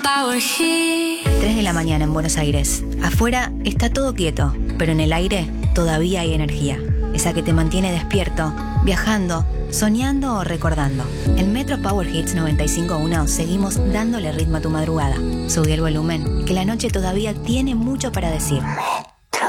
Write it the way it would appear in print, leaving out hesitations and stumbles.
3 de la mañana en Buenos Aires. Afuera está todo quieto, pero en el aire todavía hay energía. Esa que te mantiene despierto, viajando, soñando o recordando. En Metro Power Hits 95.1 seguimos dándole ritmo a tu madrugada. Subí el volumen, que la noche todavía tiene mucho para decir.